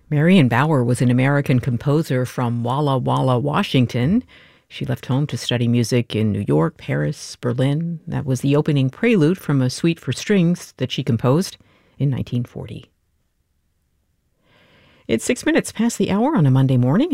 Marion Bauer was an American composer from Walla Walla, Washington. She left home to study music in New York, Paris, Berlin. That was the opening prelude from a suite for strings that she composed in 1940. It's 6 minutes past the hour on a Monday morning.